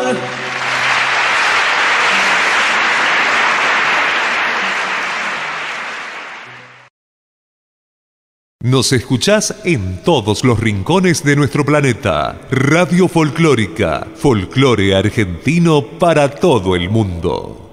Nos escuchás en todos los rincones de nuestro planeta. Radio Folclórica, folclore argentino para todo el mundo.